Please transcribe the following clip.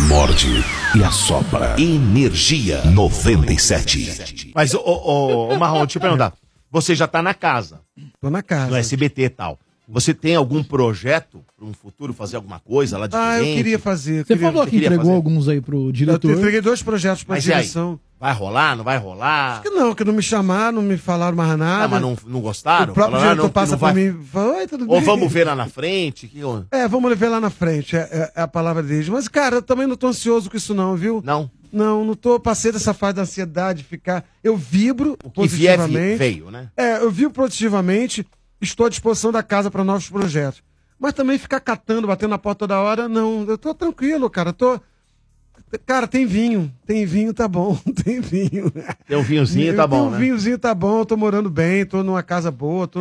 morde e assopra. Energia 97. Mas, ô Marrom, deixa eu perguntar. Você já tá na casa, Tô na casa. no SBT e tal. Você tem algum projeto para um futuro fazer alguma coisa lá diferente? Eu queria fazer. Você falou que entregou alguns aí pro diretor. Eu entreguei 2 projetos pra Mas e aí? direção. Vai rolar, não vai rolar? Que não me chamaram, não me falaram mais nada. Ah, mas não gostaram? O próprio Falaram, diretor que passa não pra vai- mim e fala, oi, tudo bem? Ou vamos ver lá na frente? Vamos ver lá na frente, é a palavra deles. Mas, cara, eu também não tô ansioso com isso não, viu? Não? Não tô, passei dessa fase da ansiedade, ficar... Eu vibro que vier, positivamente. veio, né? Eu vibro positivamente, estou à disposição da casa para novos projetos. Mas também ficar catando, batendo na porta toda hora, não. Eu tô tranquilo, cara, Cara, tem vinho, tá bom, tem vinho. Tem um vinhozinho, tá bom, Tem um né? vinhozinho, tá bom, tô morando bem, tô numa casa boa, tô